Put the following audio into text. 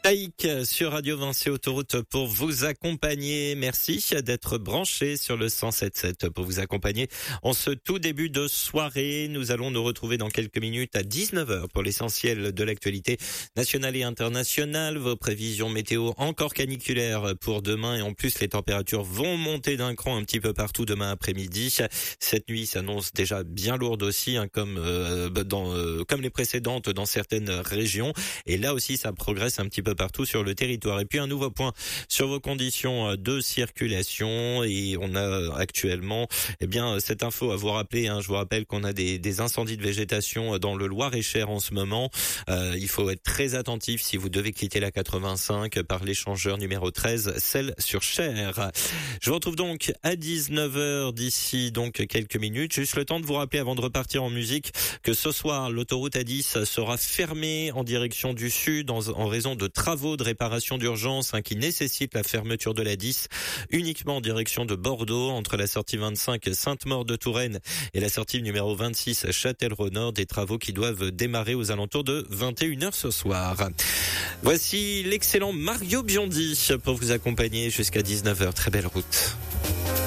Taïk sur Radio Vinci Autoroute pour vous accompagner. Merci d'être branché sur le 107.7 pour vous accompagner en ce tout début de soirée. Nous allons nous retrouver dans quelques minutes à 19h pour l'essentiel de l'actualité nationale et internationale. Vos prévisions météo encore caniculaires pour demain et en plus les températures vont monter d'un cran un petit peu partout demain après-midi. Cette nuit s'annonce déjà bien lourde aussi, comme les précédentes dans certaines régions. Et là aussi ça progresse un petit peu partout sur le territoire. Et puis un nouveau point sur vos conditions de circulation, et on a actuellement cette info à vous rappeler. Je vous rappelle qu'on a des incendies de végétation dans le Loir-et-Cher en ce moment. Il faut être très attentif si vous devez quitter la 85 par l'échangeur numéro 13, celle sur Cher. Je vous retrouve donc à 19h d'ici donc quelques minutes. Juste le temps de vous rappeler avant de repartir en musique que ce soir l'autoroute A10 sera fermée en direction du sud en raison de travaux de réparation d'urgence qui nécessitent la fermeture de la 10 uniquement en direction de Bordeaux entre la sortie 25 Sainte-Maure-de-Touraine et la sortie numéro 26 Châtellerault-Nord, des travaux qui doivent démarrer aux alentours de 21h ce soir. Voici l'excellent Mario Biondi pour vous accompagner jusqu'à 19h. Très belle route.